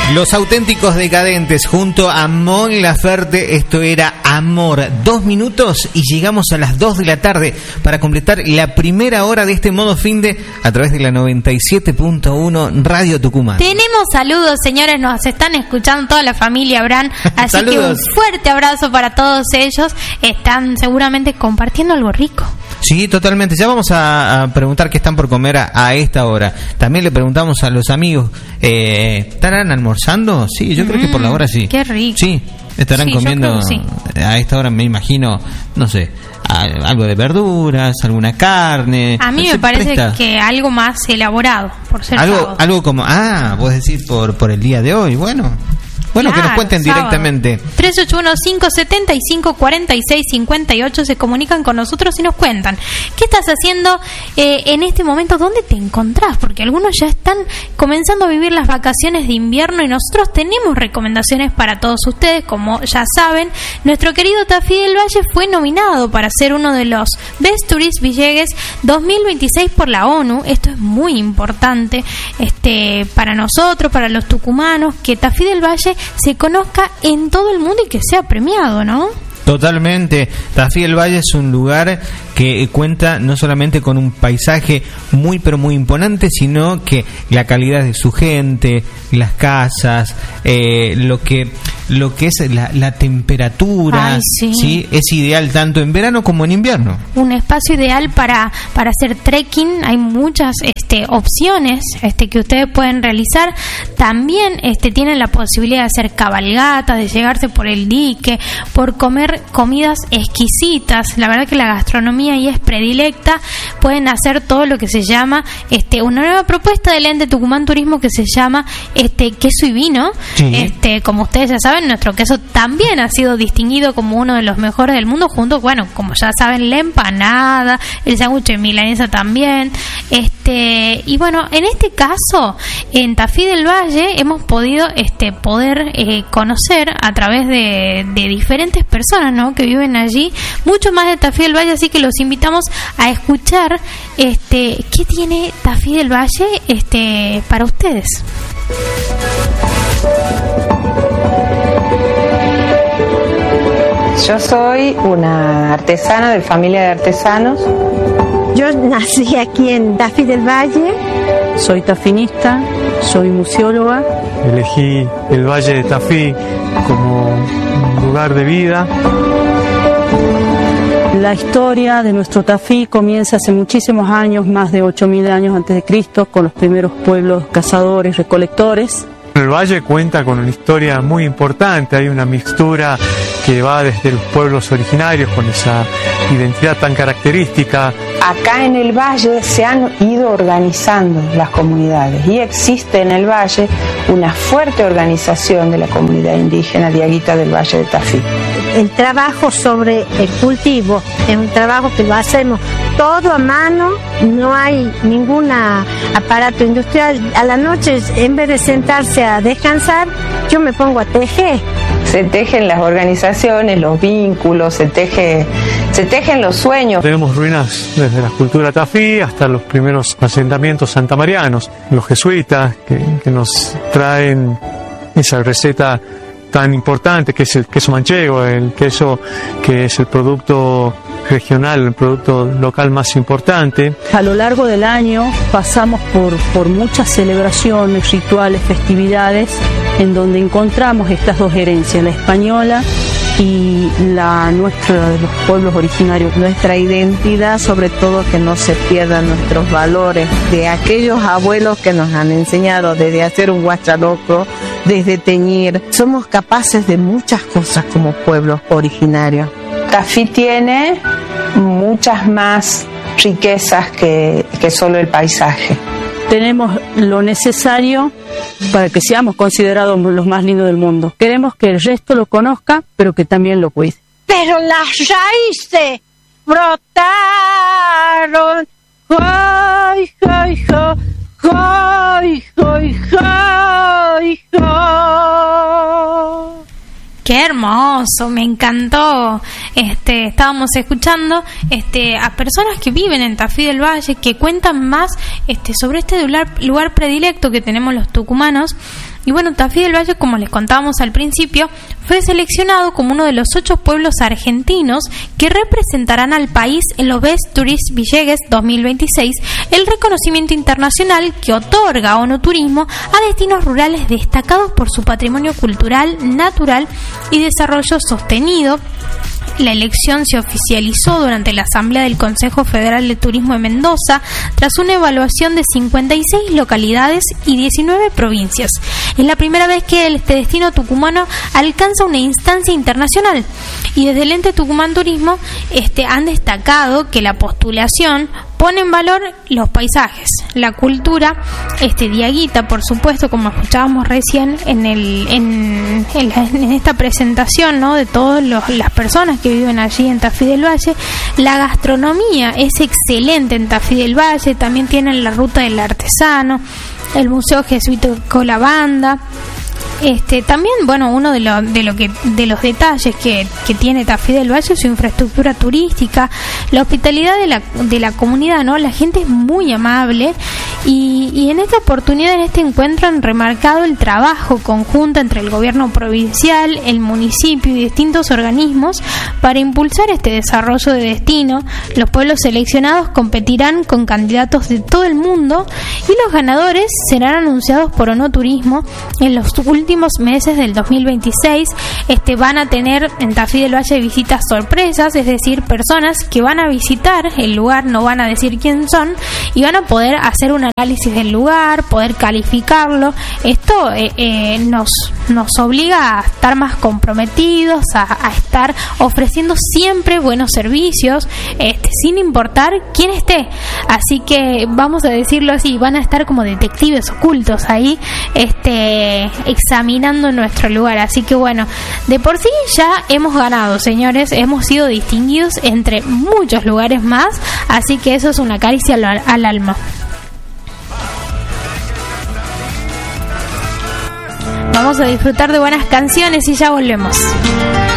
Los Auténticos Decadentes junto a Mon Laferte, esto era Amor. 2 minutos y llegamos a las 2 de la tarde para completar la primera hora de este modo finde a través de la 97.1 Radio Tucumán. Tenemos saludos, señores, nos están escuchando toda la familia Bran, así que un fuerte abrazo para todos ellos. Están seguramente compartiendo algo rico. Sí, totalmente. Ya vamos a preguntar qué están por comer a esta hora. También le preguntamos a los amigos, ¿estarán almorzando? Sí, yo creo que por la hora sí. Qué rico. Sí, estarán comiendo sí. A esta hora, me imagino, no sé, algo de verduras, alguna carne. A mí me parece que algo más elaborado, por ser sábado. Algo como, vos decís por el día de hoy, bueno, claro, que nos cuenten sábado. Directamente. 381-575-4658 se comunican con nosotros y nos cuentan qué estás haciendo en este momento, dónde te encontrás, porque algunos ya están comenzando a vivir las vacaciones de invierno y nosotros tenemos recomendaciones para todos ustedes. Como ya saben, nuestro querido Tafí del Valle fue nominado para ser uno de los Best Tourist Villegas 2026 por la ONU. Esto es muy importante para nosotros, para los tucumanos, que Tafí del Valle se conozca en todo el mundo y que sea premiado, ¿no? Totalmente. Tafí del Valle es un lugar que cuenta no solamente con un paisaje muy pero muy imponente, sino que la calidad de su gente, las casas, lo que es la temperatura, sí, es ideal tanto en verano como en invierno. Un espacio ideal para hacer trekking. Hay muchas opciones que ustedes pueden realizar. También tienen la posibilidad de hacer cabalgatas, de llegarse por el dique, por comer comidas exquisitas. La verdad que la gastronomía ahí es predilecta. Pueden hacer todo lo que se llama una nueva propuesta del ente Tucumán Turismo que se llama queso y vino. Sí. Como ustedes ya saben, nuestro queso también ha sido distinguido como uno de los mejores del mundo, junto, como ya saben, la empanada, el sándwich de milanesa también. Y bueno, en este caso, en Tafí del Valle hemos podido poder conocer a través de diferentes personas, ¿no?, que viven allí, mucho más de Tafí del Valle, así que los invitamos a escuchar qué tiene Tafí del Valle para ustedes. Yo soy una artesana de familia de artesanos. Yo nací aquí en Tafí del Valle. Soy tafinista, soy museóloga. Elegí el Valle de Tafí como un lugar de vida. La historia de nuestro Tafí comienza hace muchísimos años, más de 8.000 años antes de Cristo, con los primeros pueblos cazadores, recolectores. El valle cuenta con una historia muy importante, hay una mixtura que va desde los pueblos originarios con esa identidad tan característica. Acá en el valle se han ido organizando las comunidades y existe en el valle una fuerte organización de la comunidad indígena Diaguita del Valle de Tafí. El trabajo sobre el cultivo es un trabajo que lo hacemos todo a mano, no hay ningún aparato industrial. A la noche, en vez de sentarse a descansar, yo me pongo a tejer. Se tejen las organizaciones, los vínculos, se tejen los sueños. Tenemos ruinas desde la cultura tafí hasta los primeros asentamientos santamarianos, los jesuitas que nos traen esa receta tan importante que es el queso manchego, el queso que es el producto regional, el producto local más importante. A lo largo del año pasamos por muchas celebraciones, rituales, festividades, en donde encontramos estas dos herencias, la española y la nuestra de los pueblos originarios. Nuestra identidad, sobre todo, que no se pierdan nuestros valores de aquellos abuelos que nos han enseñado desde hacer un guachaloco, desde teñir. Somos capaces de muchas cosas como pueblos originarios. Tafí tiene muchas más riquezas que solo el paisaje. Tenemos lo necesario para que seamos considerados los más lindos del mundo. Queremos que el resto lo conozca, pero que también lo cuide. Pero las raíces brotaron. ¡Ay, ay, ay! ¡Ay, ay, ay, ay! ¡Qué hermoso! Me encantó estábamos escuchando a personas que viven en Tafí del Valle, que cuentan más sobre este lugar predilecto que tenemos los tucumanos. Y bueno, Tafí del Valle, como les contábamos al principio, fue seleccionado como uno de los 8 pueblos argentinos que representarán al país en los Best Tourist Villegas 2026, el reconocimiento internacional que otorga ONU Turismo a destinos rurales destacados por su patrimonio cultural, natural y desarrollo sostenido. La elección se oficializó durante la Asamblea del Consejo Federal de Turismo de Mendoza tras una evaluación de 56 localidades y 19 provincias. Es la primera vez que este destino tucumano alcanza una instancia internacional, y desde el ente Tucumán Turismo han destacado que la postulación pone en valor los paisajes, la cultura diaguita, por supuesto, como escuchábamos recién en esta presentación, ¿no?, de todas las personas que viven allí en Tafí del Valle. La gastronomía es excelente en Tafí del Valle, también tienen la ruta del artesano, el Museo Jesuítico La Banda. También, bueno, uno de los detalles que tiene Tafí del Valle es su infraestructura turística, la hospitalidad de la comunidad, ¿no? La gente es muy amable, y en esta oportunidad, en este encuentro, han remarcado el trabajo conjunto entre el gobierno provincial, el municipio y distintos organismos para impulsar este desarrollo de destino. Los pueblos seleccionados competirán con candidatos de todo el mundo, y los ganadores serán anunciados por ONU Turismo en los últimos meses del 2026. Van a tener en Tafí del Valle visitas sorpresas, es decir, personas que van a visitar el lugar, no van a decir quién son, y van a poder hacer un análisis del lugar, poder calificarlo. Esto nos obliga a estar más comprometidos, a estar ofreciendo siempre buenos servicios, sin importar quién esté. Así que, vamos a decirlo así, van a estar como detectives ocultos ahí, examinando nuestro lugar. Así que bueno, de por sí ya hemos ganado, señores, hemos sido distinguidos entre muchos lugares más, así que eso es una caricia al alma. Vamos a disfrutar de buenas canciones y ya volvemos.